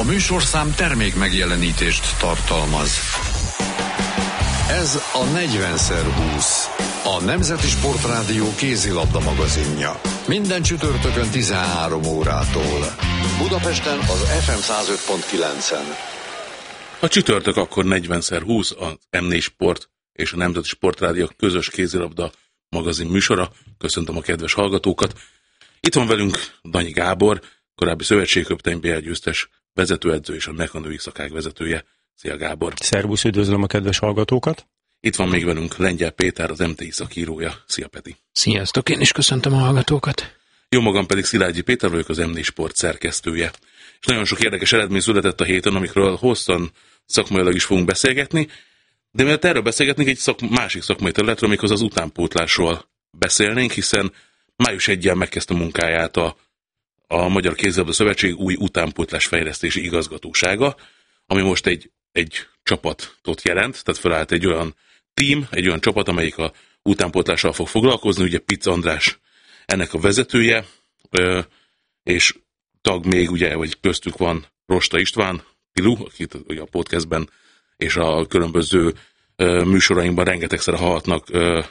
műsorszám termék megjelenítést tartalmaz. Ez a 40x20, a Nemzeti Sportrádió kézilabda magazinja. Minden csütörtökön 13 órától. Budapesten az FM 105.9-en. A csütörtök akkor 40x20, az M4 Sport és a Nemzeti Sportrádió közös kézilabda magazin műsora. Köszöntöm a kedves hallgatókat. Itt van velünk Danyi Gábor, korábbi szövetségköpteny BL győztes vezetőedző és a NECA női szakág vezetője. Szia Gábor! Szervusz, üdvözlöm a kedves hallgatókat! Itt van még velünk Lengyel Péter, az MTI szakírója. Szia Peti! Sziasztok, én is köszöntöm a hallgatókat! Jó magam pedig Szilágyi Péter vagyok, az M4 Sport szerkesztője. És nagyon sok érdekes eredmény született a héten, amikről hosszan szakmailag is fogunk beszélgetni, de mielőtt erről beszélgetnénk, egy másik szakmai területről, méghozzá az utánpótlásról beszélnénk, hiszen május 1-jel megkezdte munkáját a Magyar Kézilabda Szövetség új utánpótlás fejlesztési igazgatósága, ami most egy csapatot jelent, tehát felállt egy olyan team, egy olyan csapat, amelyik a utánpótlással fog foglalkozni, ugye Pic András ennek a vezetője, és tag még, ugye, vagy köztük van Rosta István, Pilu, akit ugye a podcastben és a különböző műsorainkban rengetegszer hallhatnak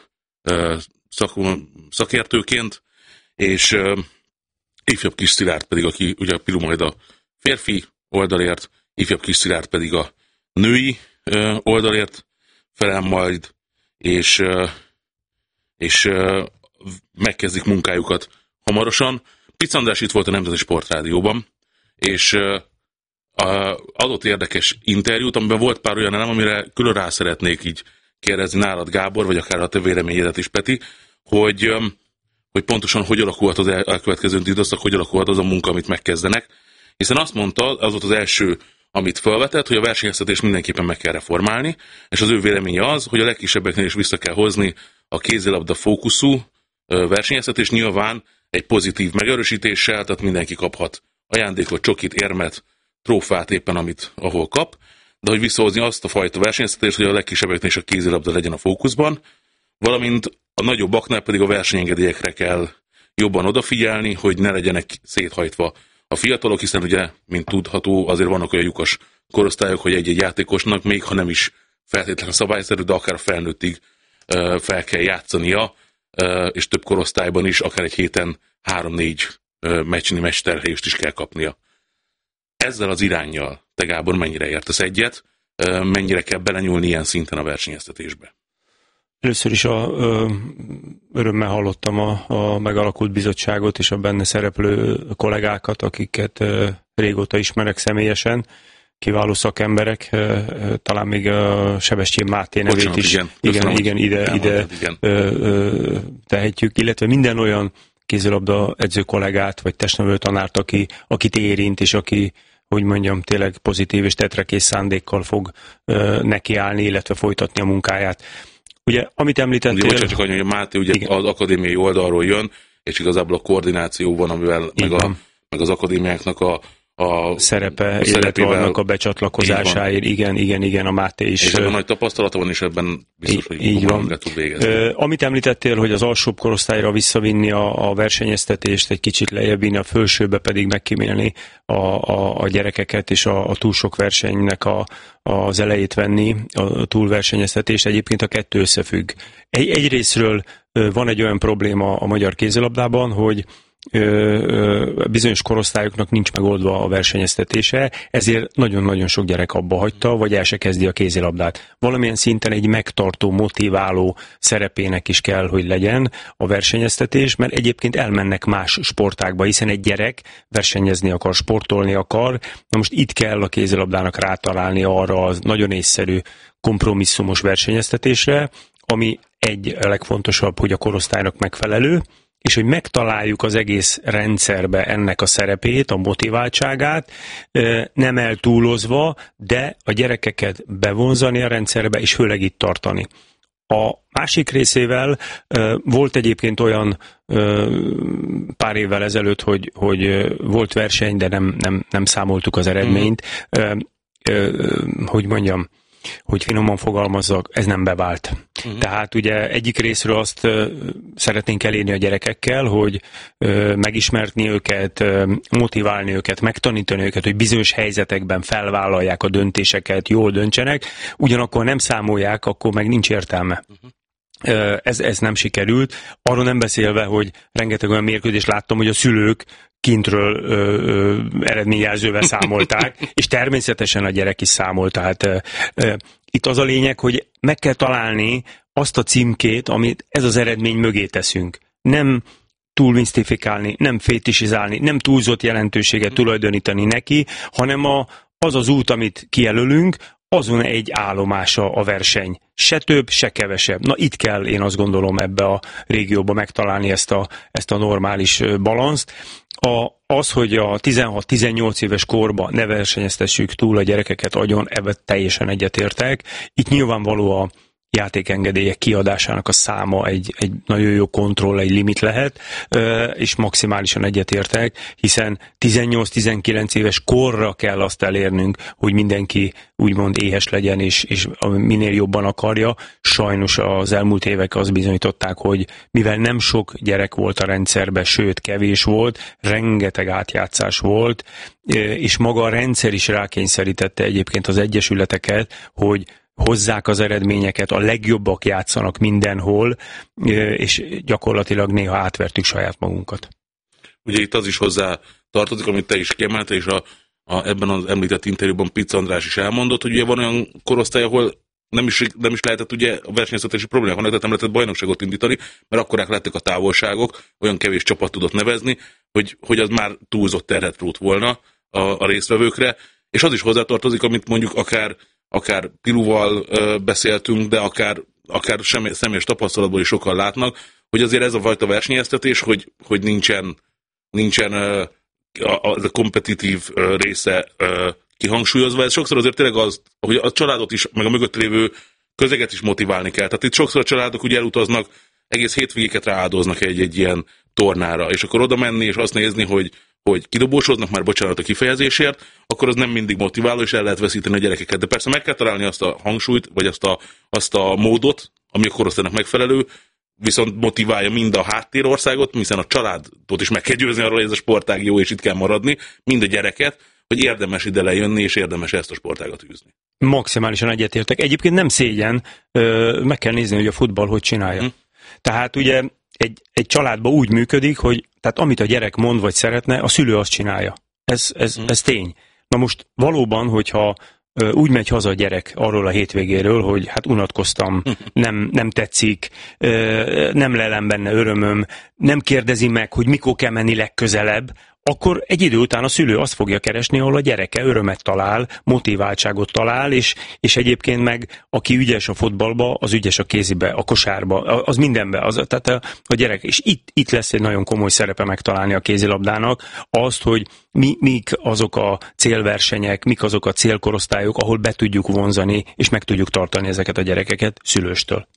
szakértőként, és ifjabb Kis Szilárd pedig, aki ugye a Pilu majd a férfi oldalért, ifjabb Kis Szilárd pedig a női oldalért felel majd, és megkezdik munkájukat hamarosan. Pic András itt volt a Nemzeti Sportrádióban, és adott érdekes interjút, amiben volt pár olyan elem, amire külön rá szeretnék így kérdezni nálad, Gábor, vagy akár a te véleményedet is, Peti, hogy pontosan hogy alakulhat az elkövetkező időszak, hogy alakulhat az a munka, amit megkezdenek. Hiszen azt mondta, az volt az első, amit felvetett, hogy a versenyeztetést mindenképpen meg kell reformálni, és az ő véleménye az, hogy a legkisebbeknél is vissza kell hozni a kézilabda fókuszú versenyeztetést, nyilván egy pozitív megerősítéssel, tehát mindenki kaphat ajándékot, csokit, érmet, trófát éppen, ahol kap, de hogy visszahozni azt a fajta versenyeztetést, hogy a legkisebbeknél is a kézilabda legyen a fókuszban, valamint a nagyobbaknál pedig a versenyengedélyekre kell jobban odafigyelni, hogy ne legyenek széthajtva a fiatalok, hiszen ugye, mint tudható, azért vannak olyan lyukas korosztályok, hogy egy-egy játékosnak, még ha nem is feltétlenül szabályszerű, de akár felnőttig fel kell játszania, és több korosztályban is, akár egy héten 3-4 meccsterhelést is kell kapnia. Ezzel az iránnyal, te Gábor, mennyire értesz egyet, mennyire kell belenyúlni ilyen szinten a versenyeztetésbe? Először is örömmel hallottam a megalakult bizottságot és a benne szereplő kollégákat, akiket régóta ismerek személyesen, kiváló szakemberek, talán még Sebestyén Máté nevét is ide tehetjük, illetve minden olyan kézilabda edzőkollégát, vagy testnevelő tanárt, akit érint, és aki, hogy mondjam, tényleg pozitív és tetrekész szándékkal fog nekiállni, illetve folytatni a munkáját. Ugye, amit említettél... Ugye, csak annyi, hogy Máté ugye az akadémiai oldalról jön, és igazából a koordináció van, amivel meg az akadémiáknak a szerepe, illetve annak a becsatlakozásáért, igen, a Máté is. És ebben nagy tapasztalata van, és ebben biztos, hogy így tud végezni. Amit említettél, hogy az alsóbb korosztályra visszavinni a versenyeztetést, egy kicsit lejjebb vinni, a felsőbe pedig megkímélni a gyerekeket, és a túl sok versenynek az elejét venni, a túlversenyeztetést. Egyébként a kettő összefügg. Egyrészről van egy olyan probléma a magyar kézilabdában, hogy bizonyos korosztályoknak nincs megoldva a versenyeztetése, ezért nagyon-nagyon sok gyerek abba hagyta, vagy el se kezdi a kézilabdát. Valamilyen szinten egy megtartó, motiváló szerepének is kell, hogy legyen a versenyeztetés, mert egyébként elmennek más sportákba, hiszen egy gyerek versenyezni akar, sportolni akar. Na most itt kell a kézilabdának rátalálni arra az nagyon észszerű, kompromisszumos versenyeztetésre, ami a legfontosabb, hogy a korosztálynak megfelelő, és hogy megtaláljuk az egész rendszerbe ennek a szerepét, a motiváltságát, nem eltúlozva, de a gyerekeket bevonzani a rendszerbe, és főleg itt tartani. A másik részével volt egyébként olyan pár évvel ezelőtt, hogy volt verseny, de nem számoltuk az eredményt. Hogy mondjam, hogy finoman fogalmazzak, ez nem bevált. Tehát ugye egyik részről azt szeretnénk elérni a gyerekekkel, hogy megismertni őket, motiválni őket, megtanítani őket, hogy bizonyos helyzetekben felvállalják a döntéseket, jól döntsenek, ugyanakkor nem számolják, akkor meg nincs értelme. Ez nem sikerült. Arról nem beszélve, hogy rengeteg olyan mérkőzést láttam, hogy a szülők kintről eredményjelzővel számolták, és természetesen a gyerek is számolt. Tehát itt az a lényeg, hogy meg kell találni azt a címkét, amit ez az eredmény mögé teszünk. Nem túl misztifikálni, nem fétisizálni, nem túlzott jelentőséget tulajdonítani neki, hanem az az út, amit kijelölünk, azon egy állomása a verseny. Se több, se kevesebb. Na itt kell, én azt gondolom, ebbe a régióba megtalálni ezt a normális balanszt. Az, hogy a 16-18 éves korban ne versenyeztessük túl a gyerekeket agyon, ebben teljesen egyetértek. Itt nyilvánvaló a játékengedélyek kiadásának a száma egy nagyon jó kontroll, egy limit lehet, és maximálisan egyetértek, hiszen 18-19 éves korra kell azt elérnünk, hogy mindenki úgymond éhes legyen, és minél jobban akarja. Sajnos az elmúlt évek azt bizonyították, hogy mivel nem sok gyerek volt a rendszerben, sőt kevés volt, rengeteg átjátszás volt, és maga a rendszer is rákényszerítette egyébként az egyesületeket, hogy hozzák az eredményeket, a legjobbak játszanak mindenhol, és gyakorlatilag néha átvertük saját magunkat. Ugye itt az is hozzá tartozik, amit te is kiemeltél, és ebben az említett interjúban Pic András is elmondott, hogy ugye van olyan korosztály, ahol nem is lehetett ugye a versenyeztetési problémák, hanem nem lehetett bajnokságot indítani, mert akkorák lettek a távolságok, olyan kevés csapat tudott nevezni, hogy az már túlzott terhet rótt volna a résztvevőkre, és az is hozzátartozik, amit mondjuk akár Piluval beszéltünk, de akár személyes tapasztalatból is sokan látnak, hogy azért ez a fajta versenyeztetés, hogy nincsen a kompetitív része kihangsúlyozva. Ez sokszor azért tényleg az, hogy a családot is, meg a mögött lévő közeget is motiválni kell. Tehát itt sokszor a családok ugye elutaznak, egész hétvégéket rááldoznak egy ilyen tornára, és akkor oda menni és azt nézni, hogy kidobósodnak, már bocsánat a kifejezésért, akkor az nem mindig motiváló, és el lehet veszíteni a gyerekeket. De persze meg kell találni azt a hangsúlyt, vagy azt a módot, ami a korosztálynak megfelelő, viszont motiválja mind a háttérországot, hiszen a családot is meg kell győzni arról, hogy ez a sportág jó, és itt kell maradni, mind a gyereket, hogy érdemes ide lejönni, és érdemes ezt a sportágat űzni. Maximálisan egyetértek. Egyébként nem szégyen, meg kell nézni, hogy a futball hogy csinálja. Tehát ugye egy családban úgy működik, hogy tehát amit a gyerek mond vagy szeretne, a szülő azt csinálja. Ez tény. Na most valóban, hogyha úgy megy haza a gyerek arról a hétvégéről, hogy hát unatkoztam, nem tetszik, nem lelem benne örömöm, nem kérdezi meg, hogy mikor kell menni legközelebb, akkor egy idő után a szülő azt fogja keresni, ahol a gyereke örömet talál, motiváltságot talál, és egyébként meg aki ügyes a futballba, az ügyes a kézibe, a kosárba, az mindenbe. Tehát a gyerek, és itt lesz egy nagyon komoly szerepe megtalálni a kézilabdának azt, hogy mik azok a célversenyek, mik azok a célkorosztályok, ahol be tudjuk vonzani, és meg tudjuk tartani ezeket a gyerekeket szülőstől.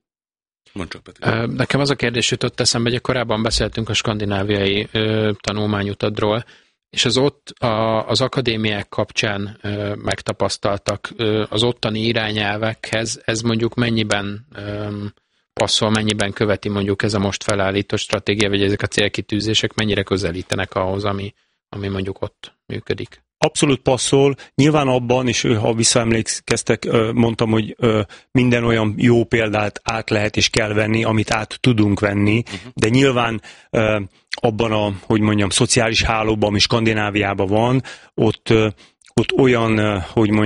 Nekem az a kérdés jutott eszembe, hogy korábban beszéltünk a skandináviai tanulmányutadról, és az ott az akadémiák kapcsán megtapasztaltak az ottani irányelvekhez, ez mondjuk mennyiben passzol, mennyiben követi mondjuk ez a most felállított stratégia, vagy ezek a célkitűzések mennyire közelítenek ahhoz, ami mondjuk ott működik? Abszolút passzol. Nyilván abban, és ha visszaemlékeztek, mondtam, hogy minden olyan jó példát át lehet és kell venni, amit át tudunk venni, de nyilván abban szociális hálóban, ami Skandináviában van, ott olyan,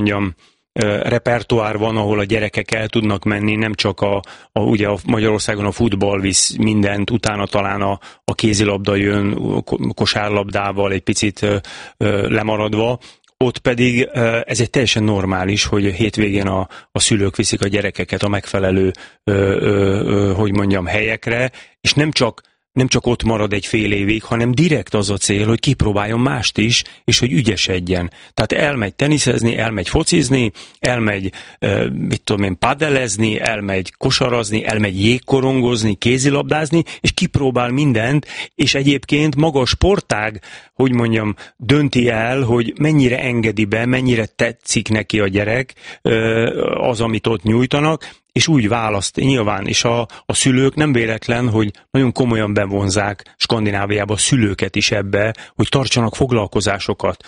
repertoár van, ahol a gyerekek el tudnak menni, nem csak ugye a Magyarországon a futball visz mindent, utána talán a kézilabda jön kosárlabdával egy picit lemaradva, ott pedig ez egy teljesen normális, hogy hétvégén a szülők viszik a gyerekeket a megfelelő helyekre, és nem csak nem csak ott marad egy fél évig, hanem direkt az a cél, hogy kipróbáljon mást is, és hogy ügyesedjen. Tehát elmegy teniszezni, elmegy focizni, elmegy, padelezni, elmegy kosarazni, elmegy jégkorongozni, kézilabdázni, és kipróbál mindent, és egyébként maga a sportág, hogy mondjam, dönti el, hogy mennyire engedi be, mennyire tetszik neki a gyerek, az, amit ott nyújtanak, és úgy választ nyilván, és a szülők nem véletlen, hogy nagyon komolyan bevonzák Skandináviába a szülőket is ebbe, hogy tartsanak foglalkozásokat.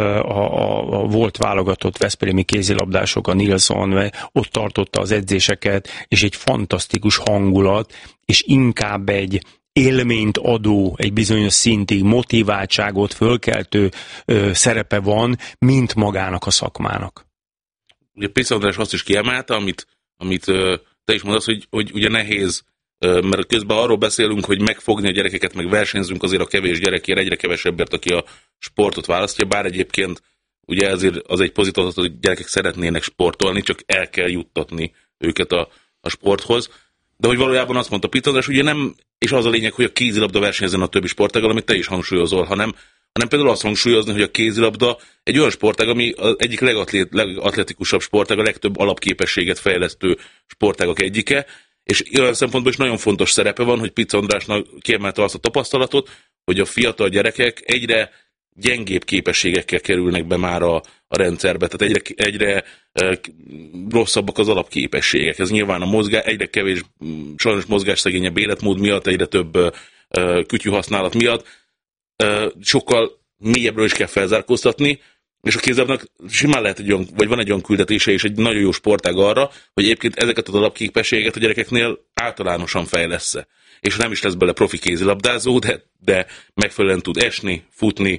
A volt válogatott veszprémi kézilabdások, a Nilsson, ott tartotta az edzéseket, és egy fantasztikus hangulat, és inkább egy élményt adó, egy bizonyos szintig motiváltságot fölkeltő szerepe van, mint magának a szakmának. Ugye Pisz András azt is kiemelte, amit te is mondasz, hogy ugye nehéz, mert közben arról beszélünk, hogy megfogni a gyerekeket, meg versenyzünk azért a kevés gyerekért, egyre kevesebbért, aki a sportot választja, bár egyébként ugye ezért az egy pozitív, hogy a gyerekek szeretnének sportolni, csak el kell juttatni őket a sporthoz. De hogy valójában azt mondta Pisz András, ugye nem, és az a lényeg, hogy a kézilabda versenyezzen a többi sportággal, amit te is hangsúlyozol, hanem például azt hangsúlyozni, hogy a kézilabda egy olyan sportág, ami az egyik legatletikusabb sportág, a legtöbb alapképességet fejlesztő sportágak egyike, és olyan szempontból is nagyon fontos szerepe van, hogy Pisz Andrásnak kiemelte azt a tapasztalatot, hogy a fiatal gyerekek egyre gyengébb képességekkel kerülnek be már a rendszerbe, tehát egyre rosszabbak az alapképességek. Ez nyilván egyre kevés, sajnos mozgásszegényebb életmód miatt, egyre több kütyű használat miatt, sokkal mélyebbről is kell felzárkóztatni, és a kézilabdának simán lehet van egy olyan küldetése, és egy nagyon jó sportág arra, hogy egyébként ezeket az alapképességeket a gyerekeknél általánosan fejlessze. És nem is lesz bele profi kézilabdázó, de megfelelően tud esni, futni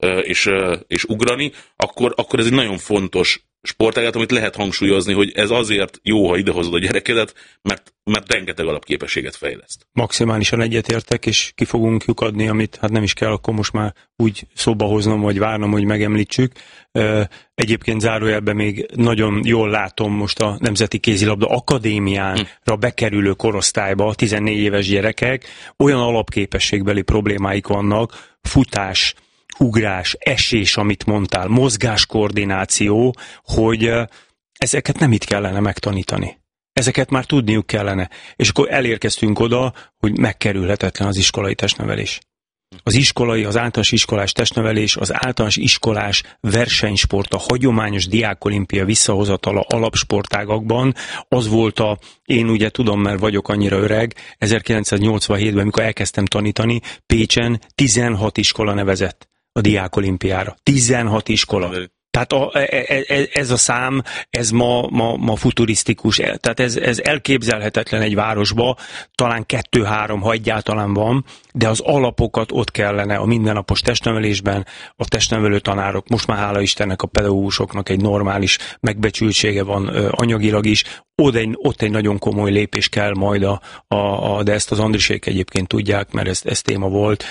és ugrani, akkor ez egy nagyon fontos sportágat, amit lehet hangsúlyozni, hogy ez azért jó, ha idehozod a gyerekedet, mert rengeteg alapképességet fejleszt. Maximálisan egyetértek, és ki fogunk lyukadni, amit hát nem is kell, akkor most már úgy szóba hoznom, vagy várnom, hogy megemlítsük. Egyébként zárójelben még nagyon jól látom most a Nemzeti Kézilabda Akadémiánra bekerülő korosztályba, 14 éves gyerekek, olyan alapképességbeli problémáik vannak, futás, ugrás, esés, amit mondtál, mozgáskoordináció, hogy ezeket nem itt kellene megtanítani. Ezeket már tudniuk kellene. És akkor elérkeztünk oda, hogy megkerülhetetlen az iskolai testnevelés. Az általános iskolás testnevelés, az általános iskolás versenysport, a hagyományos diákolimpia visszahozatala alapsportágakban, az volt én ugye tudom, mert vagyok annyira öreg, 1987-ben, mikor elkezdtem tanítani, Pécsen 16 iskola nevezett a diákolimpiára. 16 iskola. Tehát ez a szám, ez ma futurisztikus, tehát ez elképzelhetetlen egy városba, talán 2-3, ha egyáltalán van, de az alapokat ott kellene a mindennapos testnevelésben, a testnevelő tanárok, most már hála Istennek a pedagógusoknak egy normális megbecsültsége van anyagilag is, ott egy nagyon komoly lépés kell majd, de ezt az Andrisék egyébként tudják, mert ez téma volt,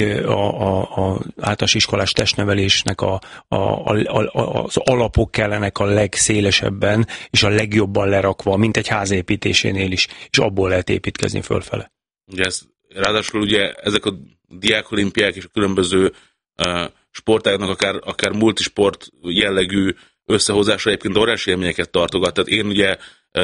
a általános iskolás testnevelésnek az alapok kellenek a legszélesebben és a legjobban lerakva, mint egy ház építésénél is, és abból lehet építkezni fölfele. Ugye ráadásul ugye ezek a diákolimpiák és a különböző sportágnak akár multisport jellegű összehozásra egyébként óriási élményeket tartogat. Tehát én ugye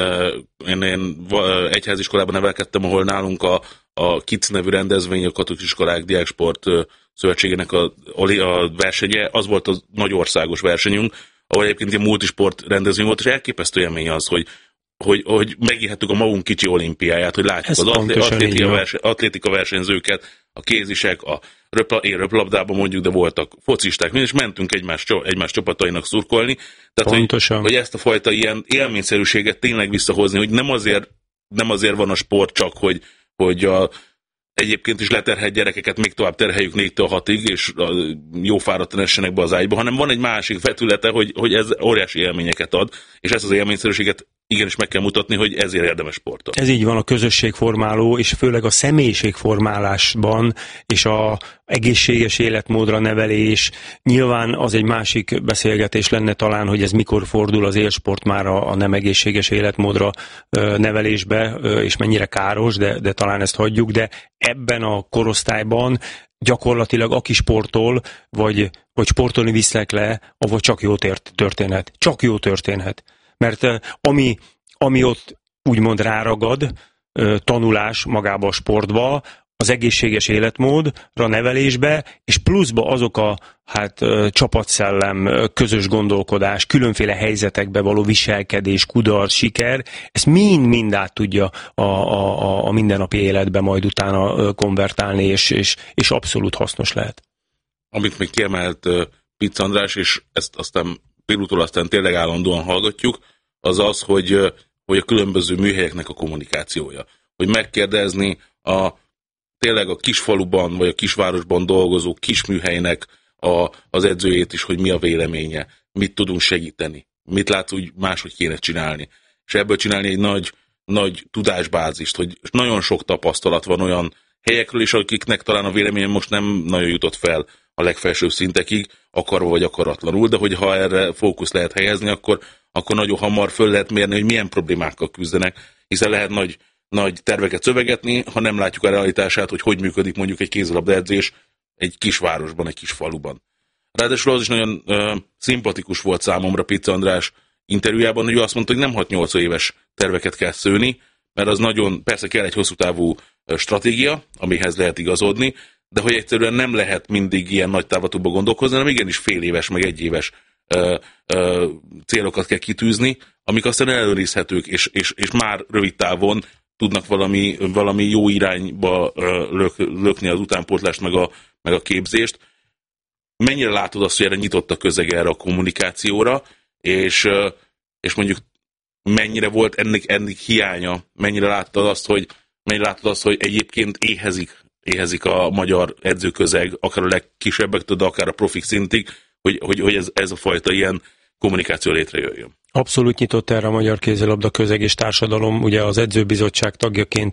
én egyháziskolában nevelkedtem, ahol nálunk a KIC nevű rendezvény, a Katolikus Iskolák Diáksport Szövetségének a versenye, az volt a nagy országos versenyünk, ahol egyébként egy multisport rendezvény volt, és elképesztő élmény az, hogy megélhettük a magunk kicsi olimpiáját, hogy látjuk az atlétika versenyzőket, a kézisek, én röplabdában mondjuk, de voltak focisták, és mentünk egymás csapatainak szurkolni. Tehát, hogy ezt a fajta ilyen élményszerűséget tényleg visszahozni, hogy nem azért van a sport csak, hogy egyébként is leterhelt gyerekeket még tovább terheljük 4-től 6-ig, és jó fáradtan essenek be az ágyba, hanem van egy másik vetülete, hogy ez óriási élményeket ad, és ezt az élményszerűséget igenis meg kell mutatni, hogy ezért érdemes sportolni. Ez így van, a közösségformáló, és főleg a személyiségformálásban, és a egészséges életmódra nevelés. Nyilván az egy másik beszélgetés lenne talán, hogy ez mikor fordul az élsport már a nem egészséges életmódra nevelésbe, és mennyire káros, de talán ezt hagyjuk, de ebben a korosztályban gyakorlatilag aki sportol, vagy sportolni visznek le, avval csak jó történhet. Csak jó történhet. Mert ami ott úgymond ráragad, tanulás magába a sportba, az egészséges életmódra, nevelésbe, és pluszba azok a csapatszellem, közös gondolkodás, különféle helyzetekbe való viselkedés, kudarc, siker, ezt mind át tudja a mindennapi életbe majd utána konvertálni, és abszolút hasznos lehet. Amit még kiemelt Pitz András, és ezt aztán például tényleg állandóan hallgatjuk, az az, hogy a különböző műhelyeknek a kommunikációja. Hogy megkérdezni tényleg a kisfaluban vagy a kisvárosban dolgozó kisműhelynek az edzőjét is, hogy mi a véleménye, mit tudunk segíteni, mit látsz, hogy máshogy kéne csinálni. És ebből csinálni egy nagy tudásbázist, hogy nagyon sok tapasztalat van olyan helyekről is, akiknek talán a véleménye most nem nagyon jutott fel a legfelsőbb szintekig, akarva vagy akaratlanul, de hogy ha erre fókusz lehet helyezni, akkor nagyon hamar föl lehet mérni, hogy milyen problémákkal küzdenek, hiszen lehet nagy terveket szövegetni, ha nem látjuk a realitását, hogy működik mondjuk egy kézilabdaedzés egy kisvárosban, egy kis faluban. Ráadásul az is nagyon szimpatikus volt számomra Pitz András interjújában, hogy ő azt mondta, hogy nem 6-8 éves terveket kell szőni, mert az nagyon, persze kell egy hosszú távú stratégia, amihez lehet igazodni, de hogy egyszerűen nem lehet mindig ilyen nagy távlatúban gondolkozni, hanem igenis fél éves, meg 1 éves célokat kell kitűzni, amik aztán ellenőrizhetők, és már rövid távon tudnak valami jó irányba lökni az utánpótlást, meg a képzést. Mennyire látod azt, hogy erre nyitott a közeg erre a kommunikációra, és mondjuk mennyire volt ennek hiánya, mennyire láttad azt, hogy egyébként éhezik a magyar edzőközeg, akár a legkisebbektől, de akár a profik szintig, hogy ez a fajta ilyen kommunikáció létrejöjjön. Abszolút nyitott erre a magyar kézilabda közeg és társadalom. Ugye az edzőbizottság tagjaként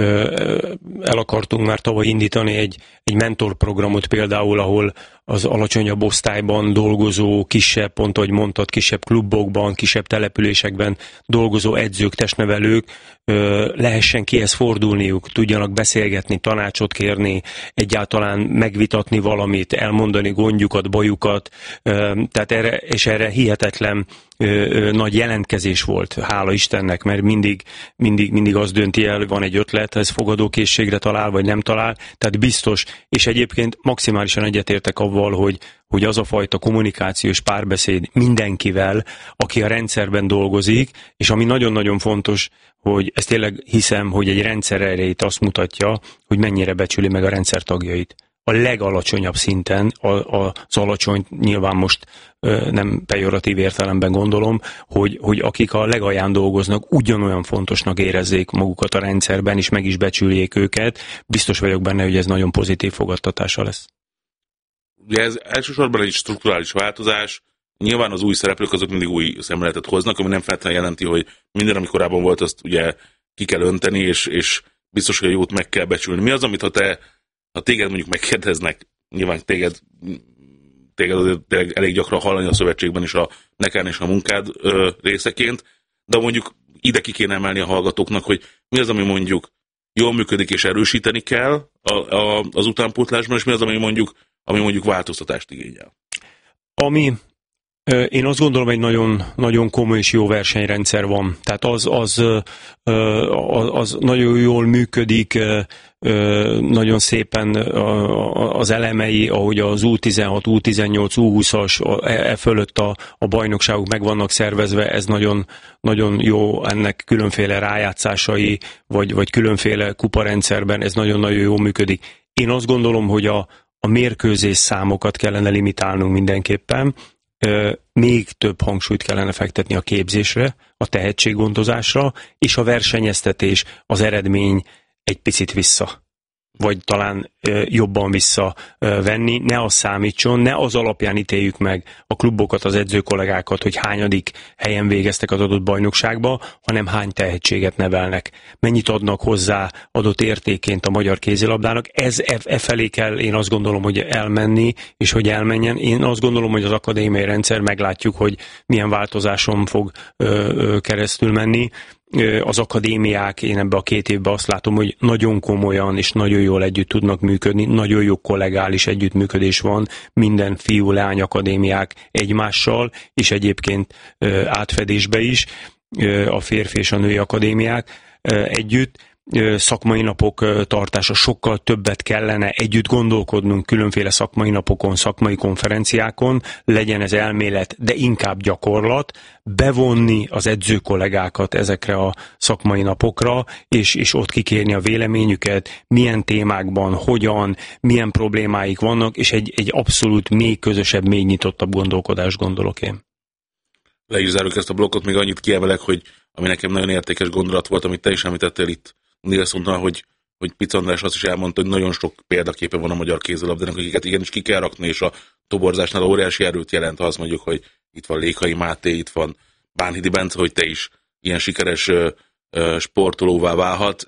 el akartunk már tavaly indítani egy mentorprogramot például, ahol az alacsonyabb osztályban dolgozó, kisebb, pont ahogy mondtad, kisebb klubokban, kisebb településekben dolgozó edzők, testnevelők lehessen kihez fordulniuk, tudjanak beszélgetni, tanácsot kérni, egyáltalán megvitatni valamit, elmondani gondjukat, bajukat, tehát erre hihetetlen nagy jelentkezés volt, hála Istennek, mert mindig az dönti el, hogy van egy ötlet, ez fogadókészségre talál, vagy nem talál, tehát biztos, és egyébként maximálisan egyetértek avval, hogy az a fajta kommunikációs párbeszéd mindenkivel, aki a rendszerben dolgozik, és ami nagyon-nagyon fontos, hogy ezt tényleg hiszem, hogy egy rendszer erejét azt mutatja, hogy mennyire becsüli meg a rendszer tagjait. A legalacsonyabb szinten, az alacsony nyilván most nem pejoratív értelemben gondolom, hogy akik a legalján dolgoznak, ugyanolyan fontosnak érezzék magukat a rendszerben, és meg is becsüljék őket. Biztos vagyok benne, hogy ez nagyon pozitív fogadtatása lesz. Ugye ez elsősorban egy strukturális változás, nyilván az új szereplők azok mindig új szemléletet hoznak, ami nem feltétlenül jelenti, hogy minden, ami korábban volt, azt ugye ki kell önteni, és biztos, hogy a jót meg kell becsülni. Mi az, amit ha téged mondjuk megkérdeznek, nyilván téged elég gyakran hallani a szövetségben is a nekán és a munkád részeként, de mondjuk ide ki kéne emelni a hallgatóknak, hogy mi az, ami mondjuk jól működik és erősíteni kell az utánpótlásban, és mi az, ami mondjuk változtatást igényel. Én azt gondolom, egy nagyon, nagyon komoly és jó versenyrendszer van. Tehát az nagyon jól működik, nagyon szépen az elemei, ahogy az U16, U18, U20-as fölött a bajnokságok meg vannak szervezve, ez nagyon, nagyon jó, ennek különféle rájátszásai, vagy különféle kuparendszerben, ez nagyon-nagyon jól működik. Én azt gondolom, hogy a mérkőzés számokat kellene limitálnunk mindenképpen, még több hangsúlyt kellene fektetni a képzésre, a tehetséggondozásra, és a versenyeztetés, az eredmény egy picit vissza. vagy talán jobban visszavenni, ne az számítson, ne az alapján ítéljük meg a klubokat, az edzőkollégákat, hogy hányadik helyen végeztek az adott bajnokságba, hanem hány tehetséget nevelnek. Mennyit adnak hozzá adott értéként a magyar kézilabdának. Ez felé kell, én azt gondolom, hogy elmenni, és hogy elmenjen. Én azt gondolom, hogy az akadémiai rendszer, meglátjuk, hogy milyen változáson fog keresztül menni. Az akadémiák, én ebbe a 2 évben azt látom, hogy nagyon komolyan és nagyon jól együtt tudnak működni, nagyon jó kollegális együttműködés van minden fiú-leány akadémiák egymással, és egyébként átfedésbe is a férfi és a női akadémiák együtt. Szakmai napok tartása, sokkal többet kellene együtt gondolkodnunk különféle szakmai napokon, szakmai konferenciákon, legyen ez elmélet, de inkább gyakorlat, bevonni az edzőkollégákat ezekre a szakmai napokra, és ott kikérni a véleményüket, milyen témákban, hogyan, milyen problémáik vannak, és egy abszolút még közösebb, még nyitottabb gondolkodást gondolok én. Le is zárjuk ezt a blokkot, még annyit kiemelek, hogy ami nekem nagyon értékes gondolat volt, amit te is említettél itt, Nilssonnal, hogy Pic András azt is elmondta, hogy nagyon sok példaképe van a magyar kézilabdának, akiket igenis ki kell rakni, és a toborzásnál óriási erőt jelent, ha azt mondjuk, hogy itt van Lékai Máté, itt van Bánhidi Bence, hogy te is ilyen sikeres sportolóvá válhat,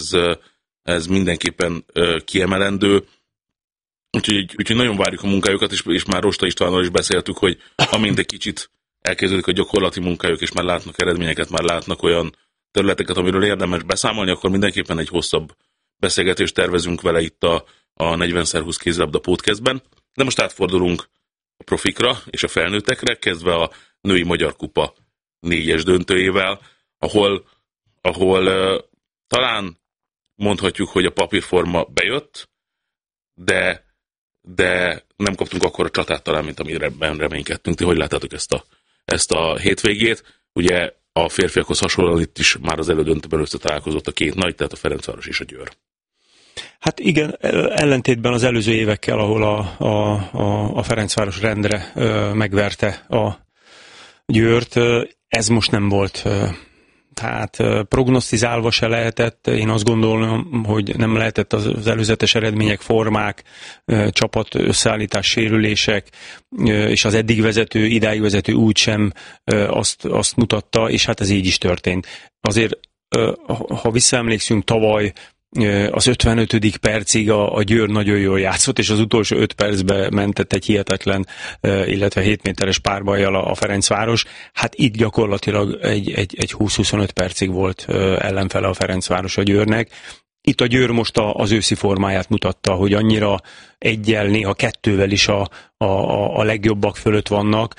ez mindenképpen kiemelendő. Úgyhogy nagyon várjuk a munkájukat, és már Rosta Istvánnal is beszéltük, hogy amint egy kicsit elkezdődik a gyakorlati munkájuk, és már látnak eredményeket, már látnak olyan területeket, amiről érdemes beszámolni, akkor mindenképpen egy hosszabb beszélgetést tervezünk vele itt a 40x20 kézilabda podcastben. De most átfordulunk a profikra és a felnőttekre, kezdve a női Magyar Kupa 4-es döntőjével, ahol talán mondhatjuk, hogy a papírforma bejött, de nem kaptunk akkora csatát talán, mint amire reménykedtünk. Ti hogy láttátok ezt a hétvégét? Ugye a férfiakhoz hasonlóan itt is már az elődöntőben összetalálkozott a 2 nagy, tehát a Ferencváros és a Győr. Hát igen, ellentétben az előző évekkel, ahol a Ferencváros rendre megverte a Győrt, ez most nem volt. Tehát prognosztizálva se lehetett, én azt gondolom, hogy nem lehetett az előzetes eredmények, formák, csapat összeállítás, sérülések, és az idáig vezető úgy sem azt mutatta, és hát ez így is történt. Azért, ha visszaemlékszünk, tavaly az 55. percig a Győr nagyon jól játszott, és az utolsó 5 percben mentett egy hihetetlen, illetve 7 méteres párbajjal a Ferencváros. Hát itt gyakorlatilag egy 20-25 percig volt ellenfele a Ferencváros a Győrnek. Itt a Győr most az őszi formáját mutatta, hogy annyira 1-jel, néha 2-vel is a legjobbak fölött vannak,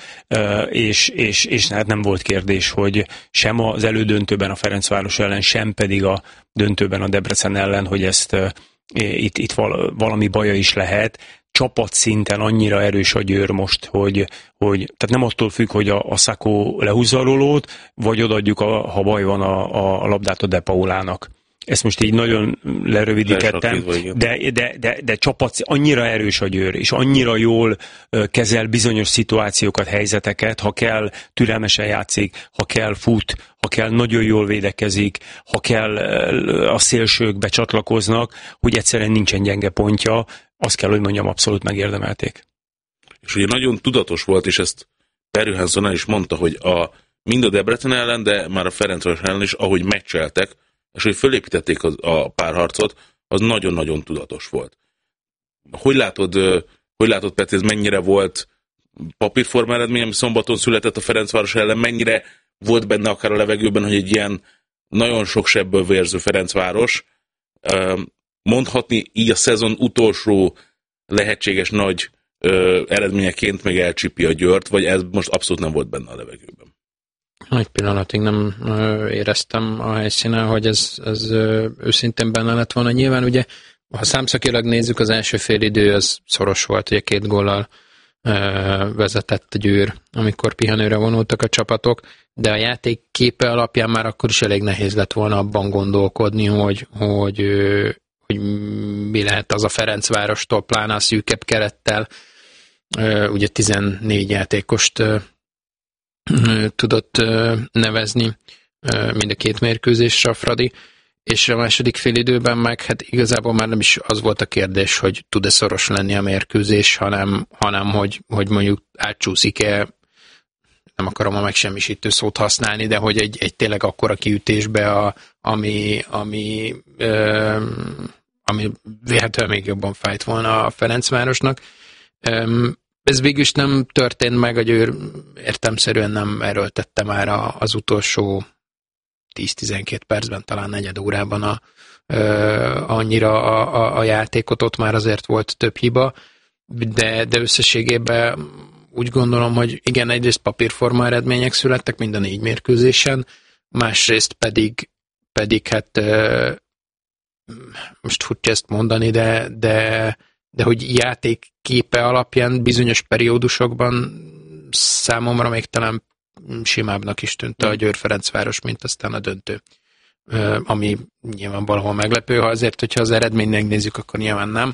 és hát nem volt kérdés, hogy sem az elődöntőben a Ferencváros ellen, sem pedig a döntőben a Debrecen ellen, hogy ezt itt valami baja is lehet. Csapatszinten annyira erős a Győr most, hogy tehát nem attól függ, hogy a Szakó lehúzza a rolót, vagy odaadjuk, ha baj van a labdát a De Paulának. Ezt most így nagyon lerövidítettem, de csapat annyira erős a Győr, és annyira jól kezel bizonyos szituációkat, helyzeteket, ha kell, türelmesen játszik, ha kell, fut, ha kell, nagyon jól védekezik, ha kell, a szélsők becsatlakoznak, hogy egyszerűen nincsen gyenge pontja, azt kell, hogy mondjam, abszolút megérdemelték. És ugye nagyon tudatos volt, és ezt Per Johansson el is mondta, hogy mind a Debrecen ellen, de már a Ferencváros ellen is, ahogy meccseltek, és hogy fölépítették a párharcot, az nagyon-nagyon tudatos volt. Hogy látod, Peti, ez mennyire volt papírforma eredmény, ami szombaton született a Ferencváros ellen, mennyire volt benne akár a levegőben, hogy egy ilyen nagyon sok sebből vérző Ferencváros mondhatni így a szezon utolsó lehetséges nagy eredményeként meg elcsipi a Győrt, vagy ez most abszolút nem volt benne a levegőben? Egy pillanatig nem éreztem a helyszínen, hogy ez őszintén benne lett volna. Nyilván ugye, ha számszakilag nézzük, az első félidő az szoros volt, ugye 2 góllal vezetett a Győr, amikor pihenőre vonultak a csapatok, de a játék képe alapján már akkor is elég nehéz lett volna abban gondolkodni, hogy mi lehet az a Ferencvárostól, pláne a szűkebb kerettel. Ugye 14 játékost tudott nevezni mind a 2 mérkőzésre a Fradi, és a második félidőben meg hát igazából már nem is az volt a kérdés, hogy tud-e szoros lenni a mérkőzés, hanem hogy mondjuk átcsúszik-e, nem akarom a megsemmisítő szót használni, de hogy egy tényleg akkora kiütésbe, ami véletlenül még jobban fájt volna a Ferencvárosnak. Ez végül is nem történt meg, a Győr értelemszerűen nem erőltette már az utolsó 10-12 percben, talán negyed órában annyira a játékot, ott már azért volt több hiba, de összességében úgy gondolom, hogy igen, egyrészt papírforma eredmények születtek mind a 4 mérkőzésen, másrészt pedig hát most furcsa ezt mondani, de hogy játékképe alapján bizonyos periódusokban számomra még talán simábbnak is tűnt a Győr-Ferencváros, mint aztán a döntő. Ami nyilván valahol meglepő, ha azért, hogyha az eredményt megnézzük, akkor nyilván nem.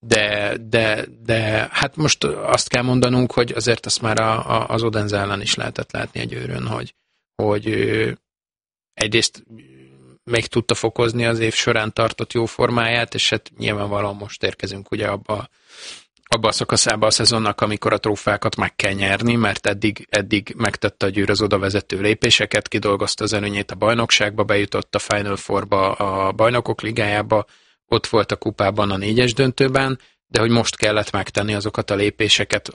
De hát most azt kell mondanunk, hogy azért azt már az Odense ellen is lehetett látni a Győrön, hogy egyrészt meg tudta fokozni az év során tartott jó formáját, és hát nyilvánvalóan most érkezünk ugye abba a szakaszába a szezonnak, amikor a trófákat meg kell nyerni, mert eddig megtette a Győr az oda vezető lépéseket, kidolgozta az előnyét a bajnokságba, bejutott a Final Fourba, a Bajnokok Ligájába, ott volt a kupában a 4-es döntőben, de hogy most kellett megtenni azokat a lépéseket,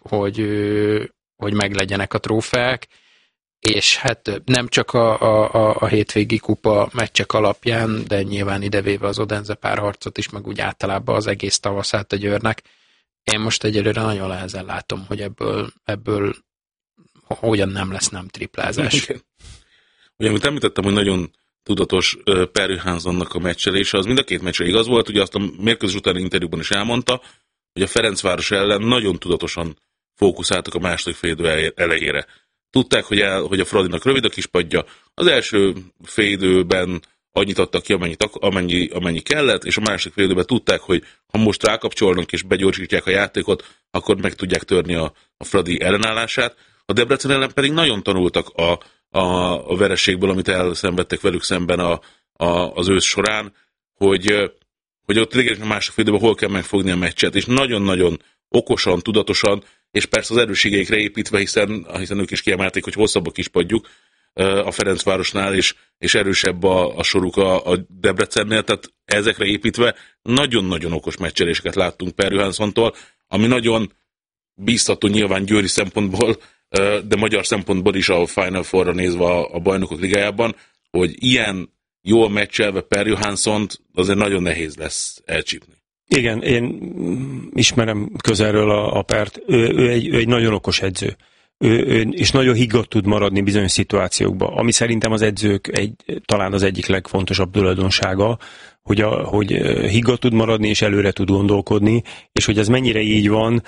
hogy meglegyenek a trófeák, és hát nem csak a hétvégi kupa meccsek alapján, de nyilván idevéve az Odense párharcot is, meg úgy általában az egész tavaszát a Győrnek. Én most egyelőre nagyon nehezen látom, hogy ebből hogyan nem lesz nem triplázás. Ugye, amit említettem, hogy nagyon tudatos Perry Hanssonnak a meccselése, az mind a 2 meccsre igaz volt, ugye azt a mérkőzés utáni interjúban is elmondta, hogy a Ferencváros ellen nagyon tudatosan fókuszáltak a második félidő elejére. Tudták, hogy a Fradinak rövid a kispadja, az első félidőben annyit adtak ki, amennyi kellett, és a másik félidőben tudták, hogy ha most rákapcsolnak és begyorsítják a játékot, akkor meg tudják törni a Fradi ellenállását. A Debrecen ellen pedig nagyon tanultak a vereségből, amit elszenvedtek velük szemben az ősz során, hogy ott tényleg a másik félidőben hol kell megfogni a meccset, és nagyon-nagyon okosan, tudatosan, és persze az erősségeikre építve, hiszen ők is kiemelték, hogy hosszabb a kispadjuk a Ferencvárosnál, és erősebb a soruk a Debrecennél, tehát ezekre építve nagyon-nagyon okos meccseléseket láttunk Perry Hanssontól, ami nagyon bíztató nyilván győri szempontból, de magyar szempontból is a Final Four-ra nézve a Bajnokok Ligájában, hogy ilyen jól meccselve Perry Hanssont azért nagyon nehéz lesz elcsípni. Igen, én ismerem közelről a Pert. Ő egy nagyon okos edző. És nagyon higgadt tud maradni bizonyos szituációkban, ami szerintem az edzők talán az egyik legfontosabb tulajdonsága, hogy higgadt tud maradni és előre tud gondolkodni, és hogy ez mennyire így van,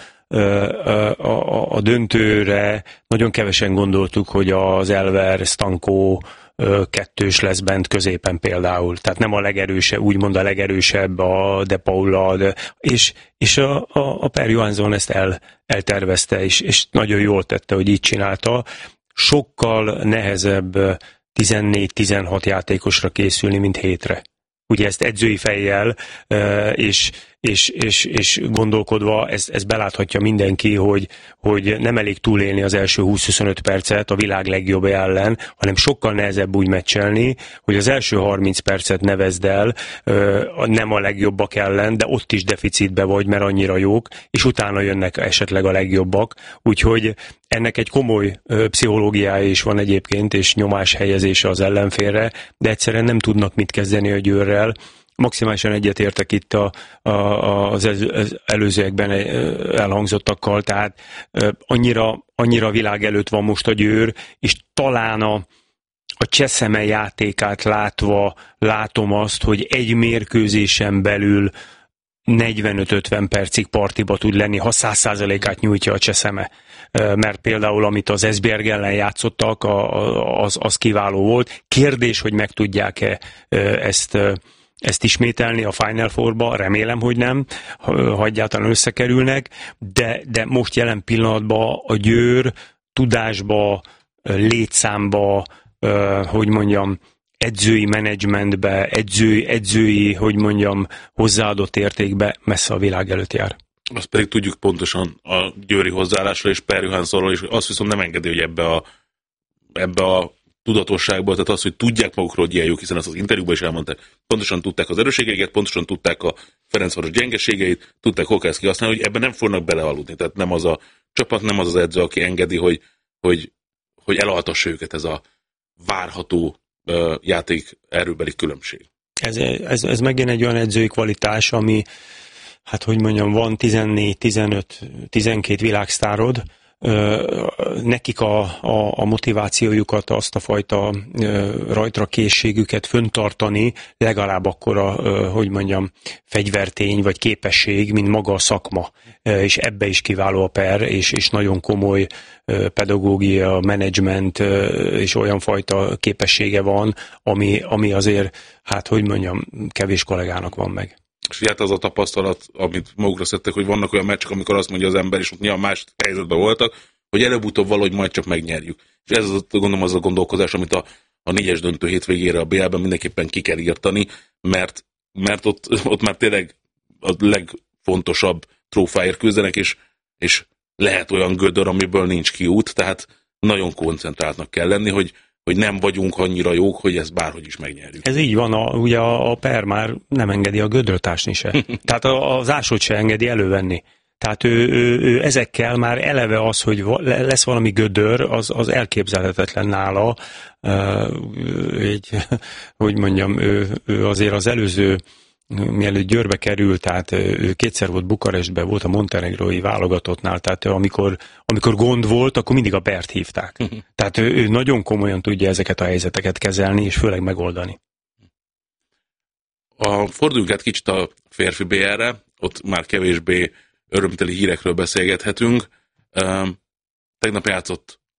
a döntőre nagyon kevesen gondoltuk, hogy az Elver, Stanko kettős lesz bent középen például. Tehát nem a legerősebb, úgymond a legerősebb a De Paula, és a Per Johansson ezt eltervezte, és nagyon jól tette, hogy így csinálta. Sokkal nehezebb 14-16 játékosra készülni, mint 7-re. Ugye ezt edzői fejjel, és gondolkodva, ez beláthatja mindenki, hogy nem elég túlélni az első 20-25 percet a világ legjobb ellen, hanem sokkal nehezebb úgy meccselni, hogy az első 30 percet nevezd el, nem a legjobbak ellen, de ott is deficitbe vagy, mert annyira jók, és utána jönnek esetleg a legjobbak. Úgyhogy ennek egy komoly pszichológiája is van egyébként, és nyomás helyezése az ellenfélre, de egyszerűen nem tudnak mit kezdeni a Győrrel. Maximálisan egyetértek itt az előzőekben elhangzottakkal, tehát annyira világ előtt van most a Győr, és talán a Cseszeme játékát látva látom azt, hogy egy mérkőzésen belül 45-50 percig partiba tud lenni, ha 100%-át nyújtja a Cseszeme. Mert például, amit az Esbjerg ellen játszottak, az kiváló volt. Kérdés, hogy meg tudják-e ezt ismételni a Final Four-ba, remélem, hogy nem, ha egyáltalán összekerülnek, de most jelen pillanatban a Győr tudásba, létszámba, hogy mondjam, edzői menedzsmentbe, edzői, hogy mondjam, hozzáadott értékbe messze a világ előtt jár. Azt pedig tudjuk pontosan a győri hozzáállásra és Per Johanssonról is, azt viszont nem engedi, hogy ebbe a tudatosságból, tehát az, hogy tudják magukról, hogy ilyen jók, hiszen azt az interjúban is elmondták, pontosan tudták az erősségeiket, pontosan tudták a Ferencváros gyengeségeit, tudták, hol kell ezt kihasználni, hogy ebben nem fognak belealudni. Tehát nem az a csapat, nem az az edző, aki engedi, hogy elaltassa őket ez a várható játék erőbeli különbség. Ez megint egy olyan edzői kvalitás, ami, hát hogy mondjam, van 14, 15, 12 világsztárod, nekik a motivációjukat, azt a fajta rajtra készségüket föntartani legalább akkora, hogy mondjam, fegyvertény vagy képesség, mint maga a szakma. És ebbe is kiváló a Per, és nagyon komoly pedagógia, menedzsment és olyan fajta képessége van, ami azért, hát hogy mondjam, kevés kollégának van meg. És hát az a tapasztalat, amit magukra szedtek, hogy vannak olyan meccsek, amikor azt mondja az ember, és nyilván más helyzetben voltak, hogy előbb-utóbb valahogy majd csak megnyerjük. És ez gondolom az a gondolkozás, amit a 4-es döntő hétvégére a BL-ben mindenképpen ki kell írtani, mert ott már tényleg a legfontosabb trófáért küzdenek, és lehet olyan gödör, amiből nincs kiút, tehát nagyon koncentráltnak kell lenni, hogy nem vagyunk annyira jók, hogy ezt bárhogy is megnyerjük. Ez így van, ugye a Per már nem engedi a gödröt ásni se. Tehát az ásót se engedi elővenni. Tehát ő ezekkel már eleve az, hogy lesz valami gödör, az elképzelhetetlen nála. Hogy mondjam, ő azért az előző, mielőtt Győrbe került, tehát ő kétszer volt Bukarestben, volt a montenegrói válogatottnál, tehát amikor gond volt, akkor mindig a Pert hívták. Tehát ő nagyon komolyan tudja ezeket a helyzeteket kezelni, és főleg megoldani. Forduljunk át kicsit a férfi BL-re, ott már kevésbé örömteli hírekről beszélgethetünk. Tegnap játszott